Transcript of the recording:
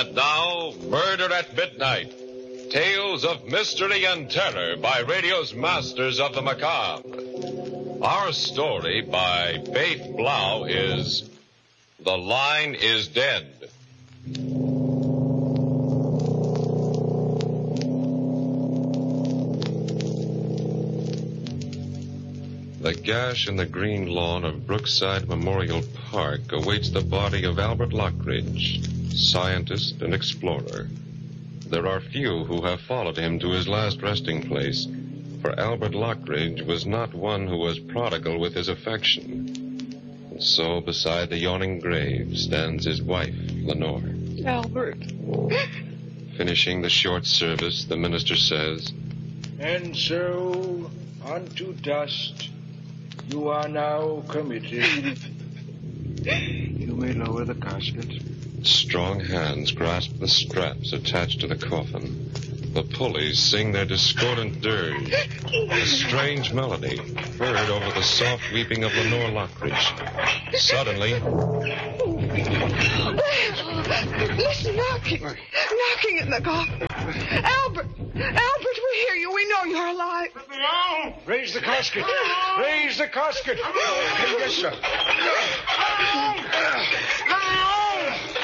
And now, Murder at Midnight. Tales of mystery and terror by radio's masters of the macabre. Our story by Faith Blau is The Line is Dead. The gash in the green lawn of Brookside Memorial Park awaits the body of Albert Lockridge, scientist and explorer. There are few who have followed him to his last resting place, for Albert Lockridge was not one who was prodigal with his affection. And so beside the yawning grave stands his wife, Lenore. Albert. Finishing the short service, the minister says, "And so, unto dust, you are now committed. You may lower the casket." Strong hands grasp the straps attached to the coffin. The pulleys sing their discordant dirge, a strange melody heard over the soft weeping of Lenore Lockridge. Suddenly... Listen, knocking in the coffin. Albert, we hear you. We know you're alive. Raise the casket. Raise the casket. Yes, sir.